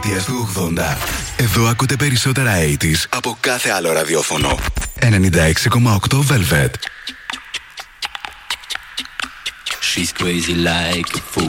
Του 80. Εδώ ακούτε περισσότερα 80's από κάθε άλλο ραδιόφωνο. 96,8 Velvet. She's crazy like a fool.